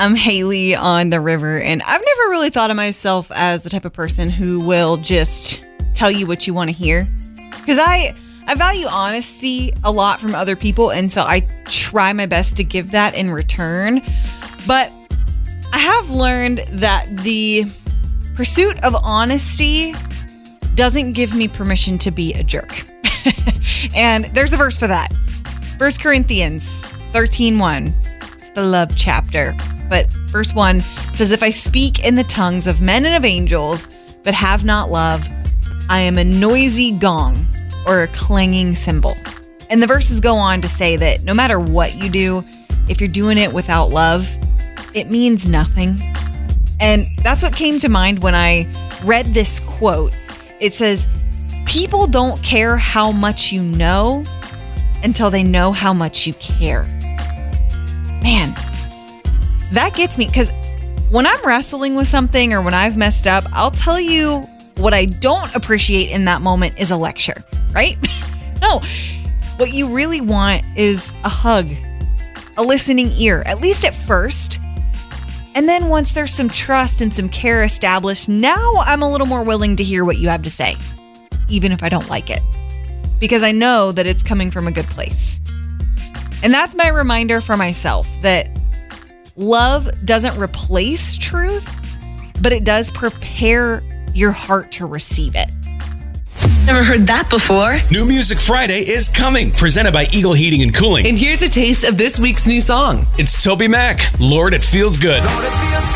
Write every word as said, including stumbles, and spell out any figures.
I'm Haley on the river, and I've never really thought of myself as the type of person who will just tell you what you want to hear. Because I, I value honesty a lot from other people, and so I try my best to give that in return. But I have learned that the pursuit of honesty doesn't give me permission to be a jerk. And there's a verse for that. First Corinthians thirteen one. It's the love chapter. But verse one says, if I speak in the tongues of men and of angels, but have not love, I am a noisy gong or a clanging cymbal. And the verses go on to say that no matter what you do, if you're doing it without love, it means nothing. And that's what came to mind when I read this quote. It says, people don't care how much you know until they know how much you care. Man, that gets me, because when I'm wrestling with something or when I've messed up, I'll tell you what I don't appreciate in that moment is a lecture, right? No, what you really want is a hug, a listening ear, at least at first. And then once there's some trust and some care established, now I'm a little more willing to hear what you have to say, even if I don't like it, because I know that it's coming from a good place. And that's my reminder for myself that love doesn't replace truth, but it does prepare your heart to receive it. Never heard that before. New Music Friday is coming, presented by Eagle Heating and Cooling. And here's a taste of this week's new song. It's Toby Mac, Lord, It Feels Good.